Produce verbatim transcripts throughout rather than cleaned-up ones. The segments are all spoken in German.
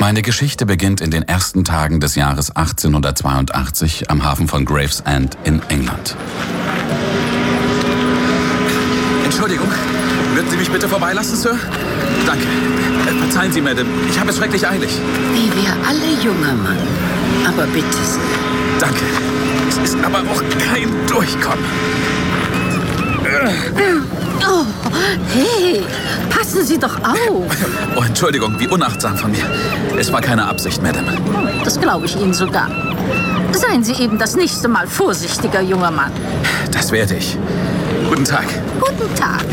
Meine Geschichte beginnt in den ersten Tagen des Jahres achtzehnhundertzweiundachtzig am Hafen von Gravesend in England. Entschuldigung, würden Sie mich bitte vorbeilassen, Sir? Danke. Äh, verzeihen Sie, Madame, ich habe es schrecklich eilig. Wie wir alle, junger Mann. Aber bitte sehr. Danke. Es ist aber auch kein Durchkommen. Oh, hey, passen Sie doch auf. Oh, Entschuldigung, wie unachtsam von mir. Es war keine Absicht, Madame. Das glaube ich Ihnen sogar. Seien Sie eben das nächste Mal vorsichtiger, junger Mann. Das werde ich. Guten Tag. Guten Tag.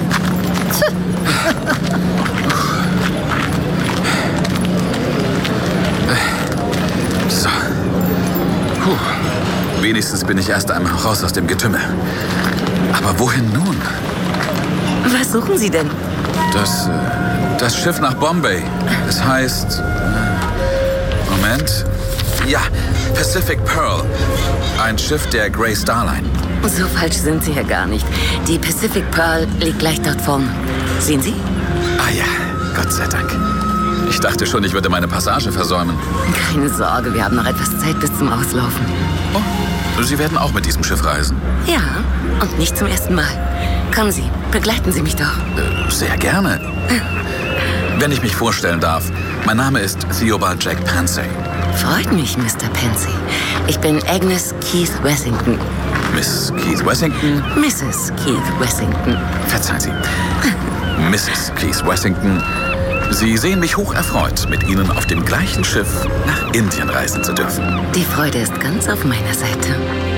So. Puh. Wenigstens bin ich erst einmal raus aus dem Getümmel. Aber wohin nun? Was suchen Sie denn? Das, äh, das Schiff nach Bombay. Es heißt... Äh, Moment. Ja, Pacific Pearl. Ein Schiff der Grey Star Line. So falsch sind Sie ja gar nicht. Die Pacific Pearl liegt gleich dort vorne. Sehen Sie? Ah ja, Gott sei Dank. Ich dachte schon, ich würde meine Passage versäumen. Keine Sorge, wir haben noch etwas Zeit bis zum Auslaufen. Oh, Sie werden auch mit diesem Schiff reisen? Ja, und nicht zum ersten Mal. Kommen Sie, begleiten Sie mich doch. Äh, sehr gerne. Wenn ich mich vorstellen darf, mein Name ist Theobald Jack Pansy. Freut mich, Mister Pansy. Ich bin Agnes Keith Wessington. Miss Keith Wessington? Misses Keith Wessington. Verzeihen Sie. Misses Keith Wessington. Sie sehen mich hoch erfreut, mit Ihnen auf dem gleichen Schiff nach Indien reisen zu dürfen. Die Freude ist ganz auf meiner Seite.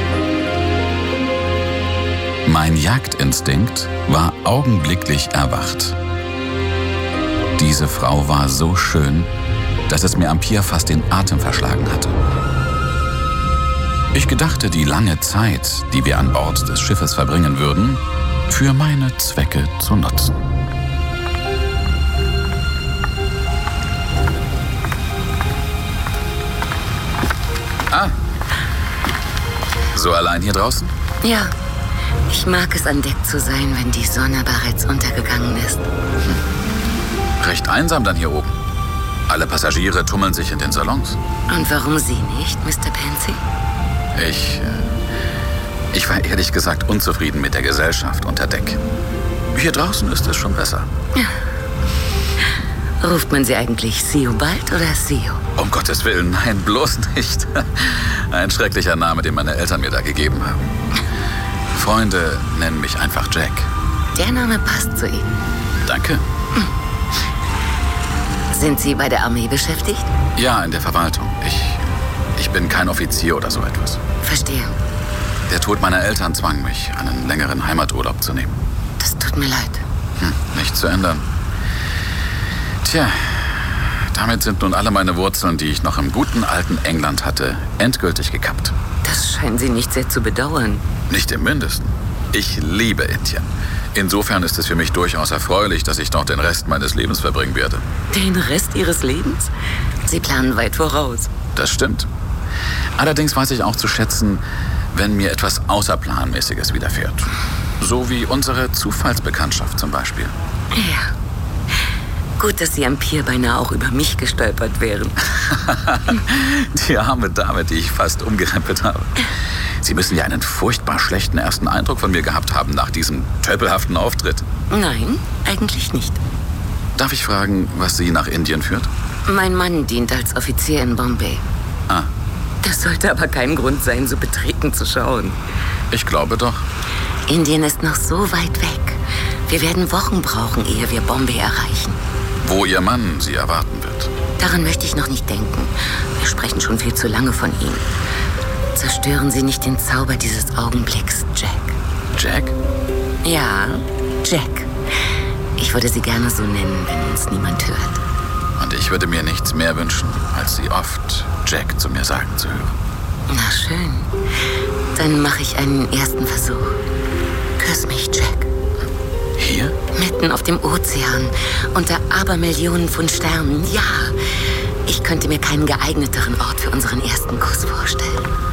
Mein Jagdinstinkt war augenblicklich erwacht. Diese Frau war so schön, dass es mir am Pier fast den Atem verschlagen hatte. Ich gedachte, die lange Zeit, die wir an Bord des Schiffes verbringen würden, für meine Zwecke zu nutzen. Ah, so allein hier draußen? Ja, ich mag es, an Deck zu sein, wenn die Sonne bereits untergegangen ist. Hm. Recht einsam dann hier oben. Alle Passagiere tummeln sich in den Salons. Und warum Sie nicht, Mister Pansy? Ich, äh, ich war ehrlich gesagt unzufrieden mit der Gesellschaft unter Deck. Hier draußen ist es schon besser. Ja. Ruft man Sie eigentlich Theobald oder Theo? Um Gottes Willen, nein, bloß nicht. Ein schrecklicher Name, den meine Eltern mir da gegeben haben. Freunde nennen mich einfach Jack. Der Name passt zu Ihnen. Danke. Hm. Sind Sie bei der Armee beschäftigt? Ja, in der Verwaltung. Ich, ich bin kein Offizier oder so etwas. Verstehe. Der Tod meiner Eltern zwang mich, einen längeren Heimaturlaub zu nehmen. Das tut mir leid. Hm, nicht zu ändern. Tja, damit sind nun alle meine Wurzeln, die ich noch im guten alten England hatte, endgültig gekappt. Das scheinen Sie nicht sehr zu bedauern. Nicht im Mindesten. Ich liebe Indien. Insofern ist es für mich durchaus erfreulich, dass ich dort den Rest meines Lebens verbringen werde. Den Rest Ihres Lebens? Sie planen weit voraus. Das stimmt. Allerdings weiß ich auch zu schätzen, wenn mir etwas Außerplanmäßiges widerfährt. So wie unsere Zufallsbekanntschaft zum Beispiel. Ja. Gut, dass Sie am Pier beinahe auch über mich gestolpert wären. Die arme Dame, die ich fast umgerempelt habe. Sie müssen ja einen furchtbar schlechten ersten Eindruck von mir gehabt haben nach diesem tölpelhaften Auftritt. Nein, eigentlich nicht. Darf ich fragen, was Sie nach Indien führt? Mein Mann dient als Offizier in Bombay. Ah. Das sollte aber kein Grund sein, so betreten zu schauen. Ich glaube doch. Indien ist noch so weit weg. Wir werden Wochen brauchen, ehe wir Bombay erreichen. Wo Ihr Mann Sie erwarten wird. Daran möchte ich noch nicht denken. Wir sprechen schon viel zu lange von ihm. Zerstören Sie nicht den Zauber dieses Augenblicks, Jack. Jack? Ja, Jack. Ich würde Sie gerne so nennen, wenn uns niemand hört. Und ich würde mir nichts mehr wünschen, als Sie oft Jack zu mir sagen zu hören. Na schön. Dann mache ich einen ersten Versuch. Küss mich, Jack. Hier? Mitten auf dem Ozean, unter Abermillionen von Sternen. Ja, ich könnte mir keinen geeigneteren Ort für unseren ersten Kuss vorstellen.